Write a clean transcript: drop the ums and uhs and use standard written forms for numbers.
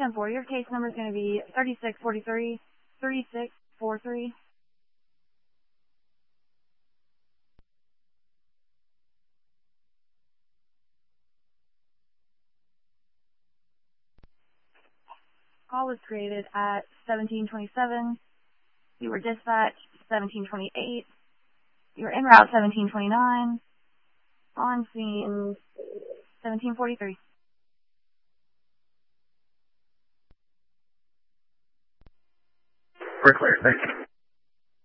10-4. Your case number is going to be 3643. 3643. Call was created at 1727. You were dispatched 1728. You were en route 1729. On scene 1743. We're clear. Thank you.